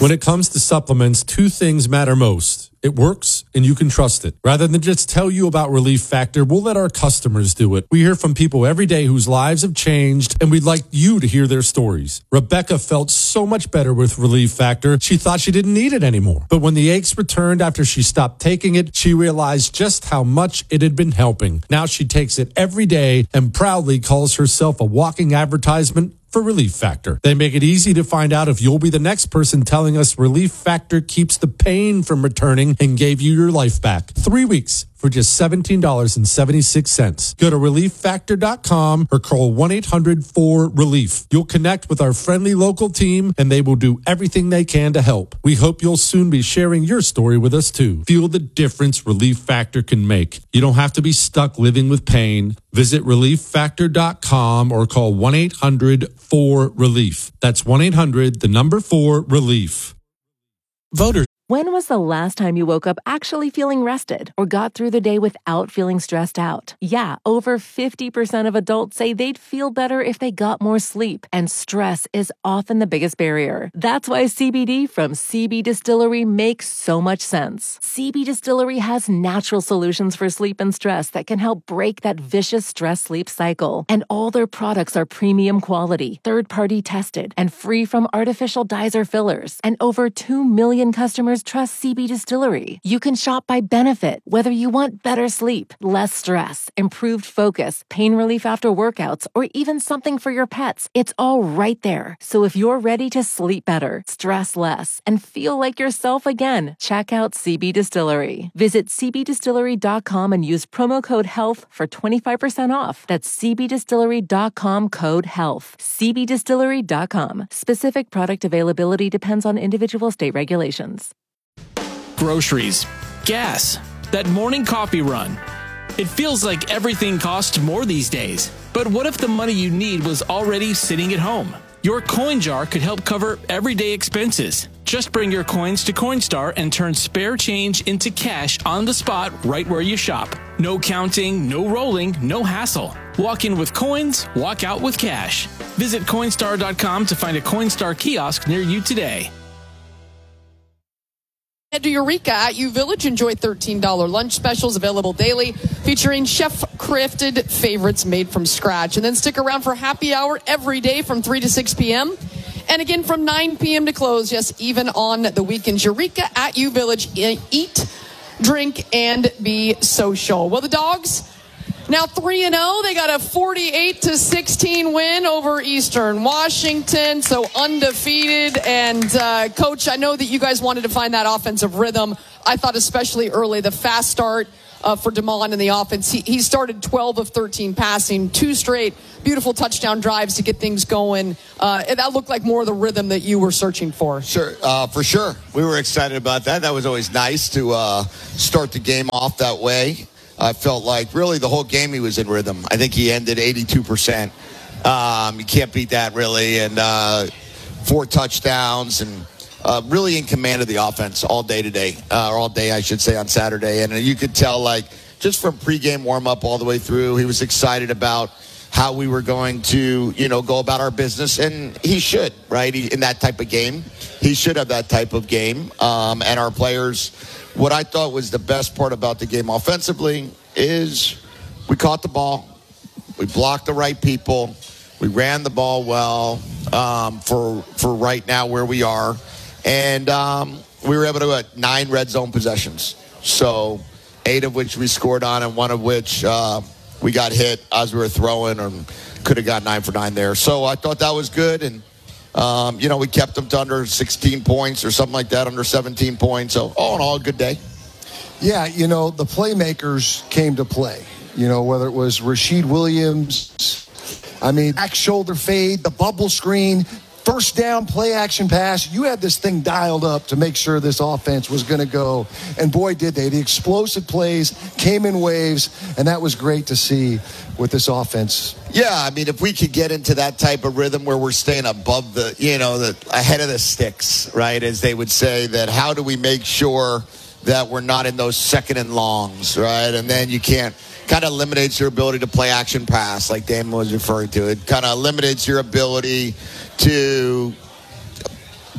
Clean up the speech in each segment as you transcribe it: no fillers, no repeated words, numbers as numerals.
When it comes to supplements, two things matter most. It works, and you can trust it. Rather than just tell you about Relief Factor, we'll let our customers do it. We hear from people every day whose lives have changed, and we'd like you to hear their stories. Rebecca felt so much better with Relief Factor, she thought she didn't need it anymore. But when the aches returned after she stopped taking it, she realized just how much it had been helping. Now she takes it every day and proudly calls herself a walking advertisement for Relief Factor. They make it easy to find out if you'll be the next person telling us Relief Factor keeps the pain from returning and gave you your life back. 3 weeks for just $17.76. Go to relieffactor.com or call 1-800-4RELIEF. You'll connect with our friendly local team and they will do everything they can to help. We hope you'll soon be sharing your story with us too. Feel the difference Relief Factor can make. You don't have to be stuck living with pain. Visit relieffactor.com or call 1-800-4RELIEF. That's 1-800-4RELIEF. Voters. When was the last time you woke up actually feeling rested or got through the day without feeling stressed out? Yeah, over 50% of adults say they'd feel better if they got more sleep, and stress is often the biggest barrier. That's why CBD from CB Distillery makes so much sense. CB Distillery has natural solutions for sleep and stress that can help break that vicious stress-sleep cycle. And all their products are premium quality, third-party tested, and free from artificial dyes or fillers. And over 2 million customers trust CB Distillery. You can shop by benefit, whether you want better sleep, less stress, improved focus, pain relief after workouts, or even something for your pets. It's all right there. So if you're ready to sleep better, stress less, and feel like yourself again, check out CB Distillery. Visit cbdistillery.com and use promo code HEALTH for 25% off. That's cbdistillery.com code HEALTH. cbdistillery.com. Specific product availability depends on individual state regulations. Groceries, gas, that morning coffee run. It feels like everything costs more these days. But what if the money you need was already sitting at home? Your coin jar could help cover everyday expenses. Just bring your coins to Coinstar and turn spare change into cash on the spot right where you shop. No counting, no rolling, no hassle. Walk in with coins, walk out with cash. Visit Coinstar.com to find a Coinstar kiosk near you today. Head to Eureka at U Village. Enjoy $13 lunch specials available daily, featuring chef-crafted favorites made from scratch. And then stick around for happy hour every day from 3 to 6 p.m. And again from 9 p.m. to close. Yes, even on the weekends. Eureka at U Village. Eat, drink, and be social. Well, the Dogs now 3-0. They got a 48-16 win over Eastern Washington, so undefeated. And Coach, I know that you guys wanted to find that offensive rhythm. I thought especially early, the fast start for DeMond in the offense. He started 12 of 13 passing, 2 straight beautiful touchdown drives to get things going. That looked like more of the rhythm that you were searching for. Sure, for sure. We were excited about that. That was always nice to start the game off that way. I felt like really the whole game he was in rhythm. I think he ended 82%. You can't beat that really. And 4 touchdowns and really in command of the offense all day today. Or all day, I should say, on Saturday. And you could tell, like, just from pregame warm-up all the way through, he was excited about how we were going to, go about our business. And he should, right? In that type of game. He should have that type of game. And our players... What I thought was the best part about the game offensively is we caught the ball, we blocked the right people, we ran the ball well for right now where we are, and we were able to get 9 red zone possessions. So 8 of which we scored on, and 1 of which we got hit as we were throwing, and could have got 9 for 9 there. So I thought that was good, and we kept them to under 16 points or something like that, under 17 points. So, all in all, a good day. Yeah, the playmakers came to play. Whether it was Rashid Williams, back shoulder fade, the bubble screen, first down, play action pass. You had this thing dialed up to make sure this offense was going to go. And boy, did they. The explosive plays came in waves, and that was great to see with this offense. Yeah, if we could get into that type of rhythm where we're staying above the ahead of the sticks, right, as they would say, that how do we make sure that we're not in those second and longs, right? And then you can't, kind of eliminates your ability to play action pass, like Damon was referring to. It kind of eliminates your ability to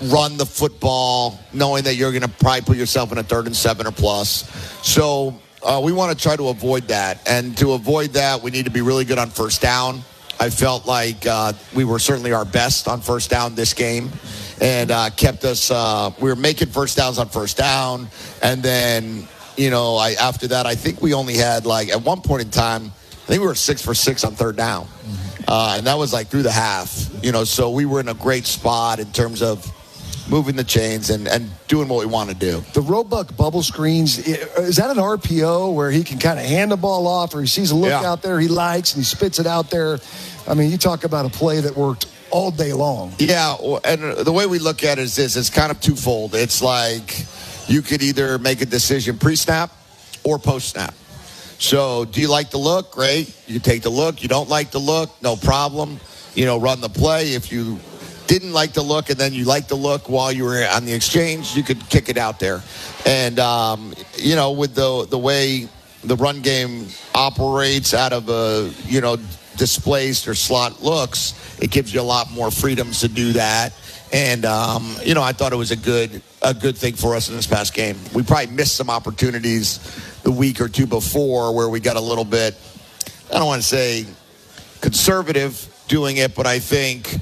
run the football, knowing that you're going to probably put yourself in a 3rd and 7 or plus. So we want to try to avoid that. And to avoid that, we need to be really good on first down. I felt like we were certainly our best on first down this game, and kept us. We were making first downs on first down, and then after that, I think we only had at one point in time, I think we were 6 for 6 on 3rd down, and that was through the half. So we were in a great spot in terms of moving the chains and doing what we want to do. The Roebuck bubble screens, is that an RPO where he can kind of hand the ball off, or he sees a look out there he likes and he spits it out there? I mean, you talk about a play that worked all day long. Yeah, and the way we look at it is this. It's kind of twofold. It's like you could either make a decision pre-snap or post-snap. So do you like the look? Great. You take the look. You don't like the look? No problem. Run the play. If you didn't like the look and then you liked the look while you were on the exchange, you could kick it out there. And, with the way the run game operates out of displaced or slot looks, it gives you a lot more freedoms to do that. And, I thought it was a good thing for us in this past game. We probably missed some opportunities the week or two before where we got a little bit, I don't want to say conservative doing it, but I think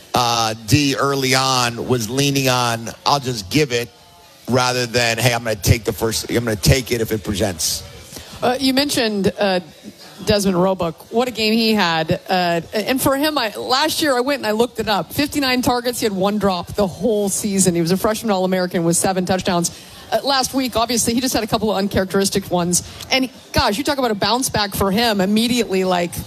D early on was leaning on, I'll just give it rather than, hey, I'm going to take it if it presents. You mentioned Desmond Roebuck. What a game he had. And for him, last year I went and I looked it up. 59 targets. He had 1 drop the whole season. He was a freshman All-American with 7 touchdowns. Last week, obviously, he just had a couple of uncharacteristic ones. And, gosh, you talk about a bounce back for him immediately.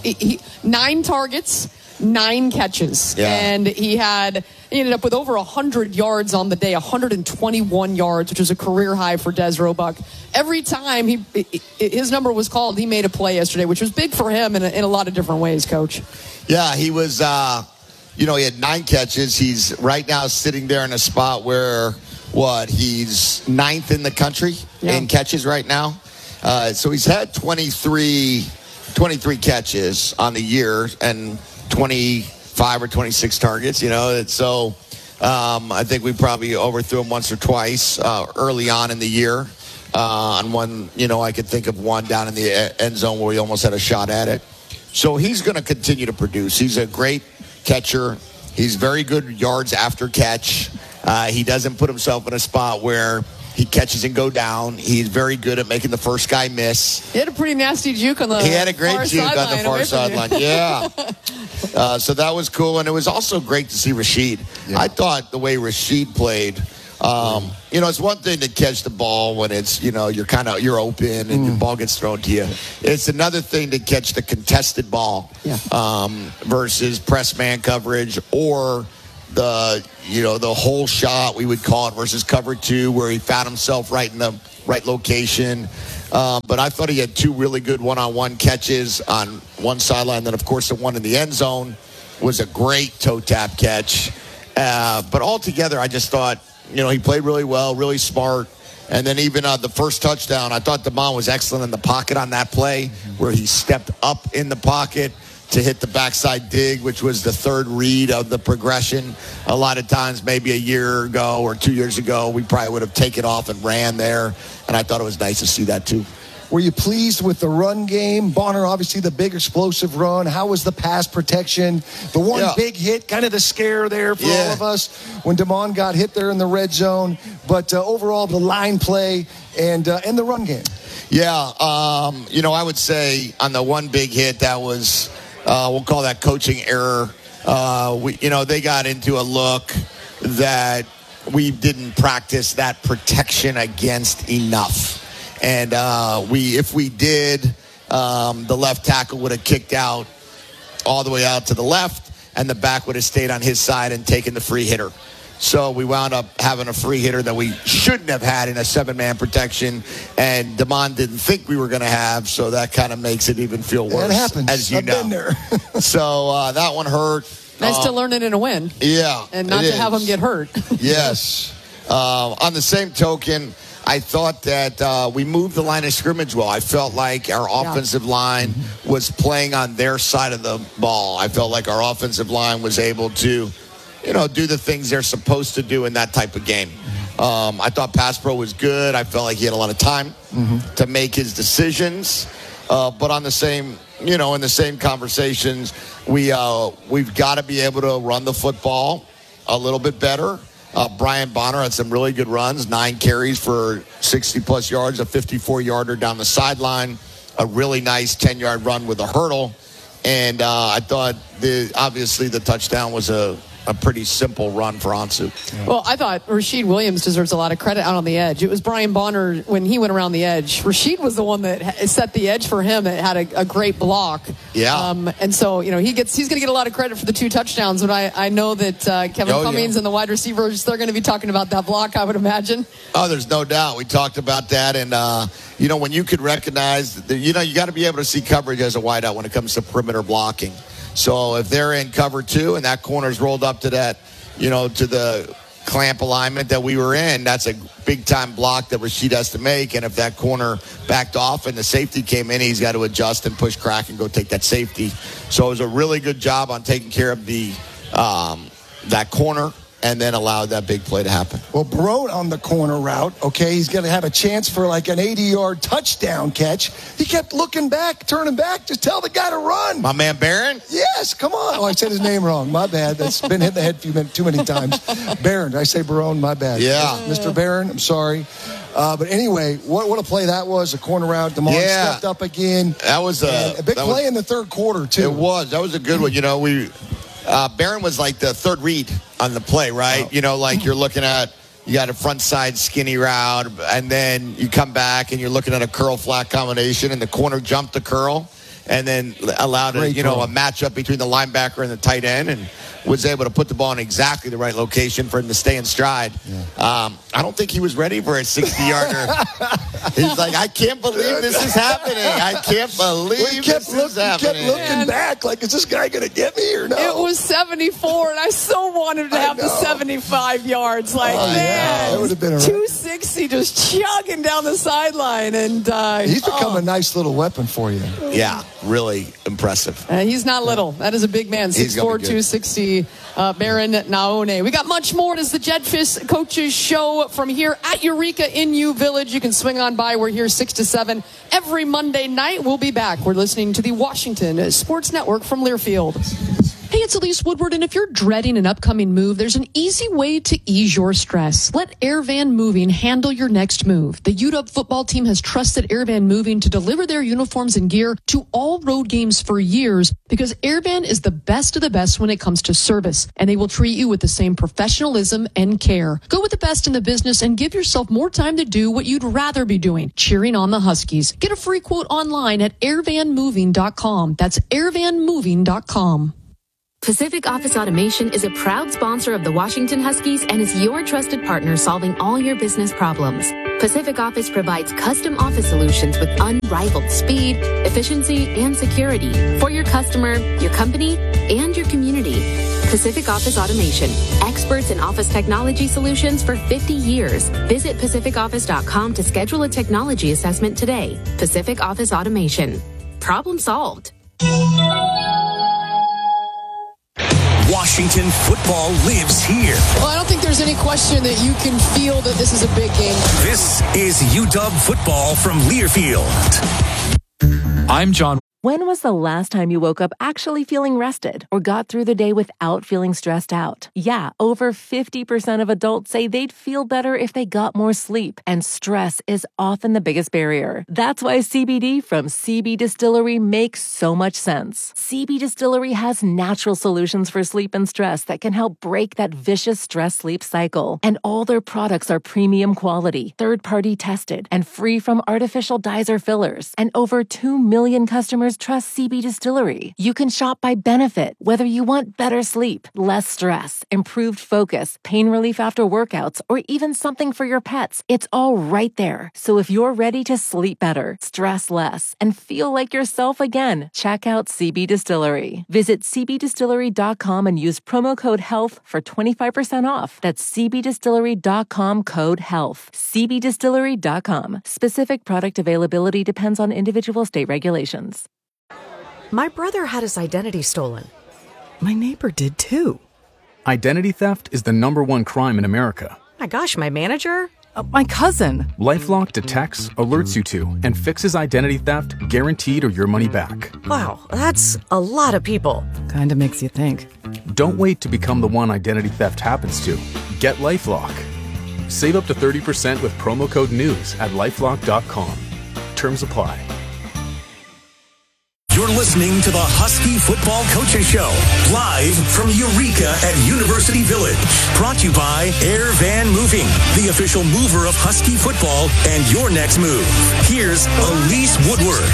9 targets, 9 catches. Yeah. And he ended up with over 100 yards on the day, 121 yards, which was a career high for Des Roebuck. Every time his number was called, he made a play yesterday, which was big for him in a lot of different ways, Coach. Yeah, he was, he had 9 catches. He's right now sitting there in a spot where, he's 9th in the country in catches right now. So he's had 23 catches on the year and 25 or 26 targets, So I think we probably overthrew him once or twice early on in the year. On one, I could think of one down in the end zone where he almost had a shot at it. So he's going to continue to produce. He's a great catcher. He's very good yards after catch. He doesn't put himself in a spot where he catches and go down. He's very good at making the first guy miss. He had a pretty nasty juke on the He had a great juke on the far sideline. Yeah. So that was cool. And it was also great to see Rashid. Yeah. I thought the way Rashid played, it's one thing to catch the ball when it's, you're open and the ball gets thrown to you. It's another thing to catch the contested ball versus press man coverage or the whole shot, we would call it, versus cover 2, where he found himself right in the right location. But I thought he had 2 really good one-on-one catches on one sideline. Then, of course, the one in the end zone was a great toe tap catch. But altogether, I just thought, he played really well, really smart. And then even the first touchdown, I thought Damon was excellent in the pocket on that play, where he stepped up in the pocket to hit the backside dig, which was the 3rd read of the progression. A lot of times, maybe a year ago or 2 years ago, we probably would have taken off and ran there. And I thought it was nice to see that too. Were you pleased with the run game? Bonner, obviously the big explosive run. How was the pass protection? The one big hit, kind of the scare there for all of us when Damon got hit there in the red zone. But overall, the line play and the run game. Yeah, I would say on the one big hit, that was, we'll call that coaching error. They got into a look that we didn't practice that protection against enough. And if we did, the left tackle would have kicked out all the way out to the left, and the back would have stayed on his side and taken the free hitter. So we wound up having a free hitter that we shouldn't have had in a 7-man protection, and Damon didn't think we were going to have, so that kind of makes it even feel worse. It happens. As you know. Been there. So that one hurt. Nice to learn it in a win. Yeah. And not to have him get hurt. Yes. On the same token, I thought that we moved the line of scrimmage well. I felt like our offensive line was playing on their side of the ball. I felt like our offensive line was able to do the things they're supposed to do in that type of game. I thought Pass Pro was good. I felt like he had a lot of time to make his decisions. But on the same, in the same conversations, we've got to be able to run the football a little bit better. Brian Bonner had some really good runs, 9 carries for 60-plus yards, a 54-yarder down the sideline, a really nice 10-yard run with a hurdle. And I thought, obviously, the touchdown was a pretty simple run for Ansu. Well, I thought Rashid Williams deserves a lot of credit out on the edge. It was Brian Bonner when he went around the edge. Rashid was the one that set the edge for him. It had a great block. Yeah. And so, he's going to get a lot of credit for the 2 touchdowns. But I know that Kevin Cummings and the wide receivers, they're going to be talking about that block, I would imagine. Oh, there's no doubt. We talked about that. And, when you could recognize, you got to be able to see coverage as a wideout when it comes to perimeter blocking. So if they're in cover 2 and that corner's rolled up to that, to the clamp alignment that we were in, that's a big-time block that Rashid has to make. And if that corner backed off and the safety came in, he's got to adjust and push crack and go take that safety. So it was a really good job on taking care of that corner and then allowed that big play to happen. Well, Barone on the corner route, okay, he's going to have a chance for like an 80-yard touchdown catch. He kept looking back, turning back. Just tell the guy to run. My man Barron? Yes, come on. Oh, I said his name wrong. My bad. That's been hit in the head too many times. Barron. Did I say Barone? My bad. Yeah. Mr. Barron, I'm sorry. But anyway, what a play that was, a corner route. DeMar stepped up again. That was a big play in the third quarter, too. It was. That was a good one. Barron was like the third read on the play, right? Oh. You're looking at, you got a front side skinny route, and then you come back and you're looking at a curl flat combination, and the corner jumped the curl and then allowed a matchup between the linebacker and the tight end, and was able to put the ball in exactly the right location for him to stay in stride. Yeah. I don't think he was ready for a 60-yarder. He's like, I can't believe this is happening. I can't believe this is happening. He kept looking back like, is this guy going to get me or no? It was 74, and I so wanted to have the 75 yards. Like, that would have been 260 just chugging down the sideline. And he's become a nice little weapon for you. Yeah, really impressive. He's not little. That is a big man, 6'4", 260. Barron Naone. We got much more as the Jetfish Coaches Show from here at Eureka in U Village. You can swing on by. We're here 6 to 7 every Monday night. We'll be back. We're listening to the Washington Sports Network from Learfield. Hey, it's Elise Woodward, and if you're dreading an upcoming move, there's an easy way to ease your stress. Let Airvan Moving handle your next move. The UW football team has trusted Airvan Moving to deliver their uniforms and gear to all road games for years because Airvan is the best of the best when it comes to service, and they will treat you with the same professionalism and care. Go with the best in the business and give yourself more time to do what you'd rather be doing, cheering on the Huskies. Get a free quote online at airvanmoving.com. That's airvanmoving.com. Pacific Office Automation is a proud sponsor of the Washington Huskies and is your trusted partner solving all your business problems. Pacific Office provides custom office solutions with unrivaled speed, efficiency, and security for your customer, your company, and your community. Pacific Office Automation, experts in office technology solutions for 50 years. Visit pacificoffice.com to schedule a technology assessment today. Pacific Office Automation. Problem solved. Washington football lives here. Well, I don't think there's any question that you can feel that this is a big game. This is UW football from Learfield. I'm John. When was the last time you woke up actually feeling rested or got through the day without feeling stressed out? Yeah, over 50% of adults say they'd feel better if they got more sleep, and stress is often the biggest barrier. That's why CBD from CB Distillery makes so much sense. CB Distillery has natural solutions for sleep and stress that can help break that vicious stress-sleep cycle. And all their products are premium quality, third-party tested, and free from artificial dyes or fillers. And over 2 million customers trust CB Distillery. You can shop by benefit, whether you want better sleep, less stress, improved focus, pain relief after workouts, or even something for your pets. It's all right there. So if you're ready to sleep better, stress less, and feel like yourself again, check out CB Distillery. Visit cbdistillery.com and use promo code HEALTH for 25% off. That's cbdistillery.com code HEALTH. cbdistillery.com. Specific product availability depends on individual state regulations. My brother had his identity stolen. My neighbor did too. Identity theft is the #1 crime in America. My gosh, my manager? My cousin. LifeLock detects, alerts you to, and fixes identity theft guaranteed or your money back. Wow, that's a lot of people. Kinda makes you think. Don't wait to become the one identity theft happens to. Get LifeLock. Save up to 30% with promo code NEWS at LifeLock.com. Terms apply. You're listening to the Husky Football Coaches Show, live from Eureka at University Village. Brought to you by Air Van Moving, the official mover of Husky football and your next move. Here's Elise Woodward.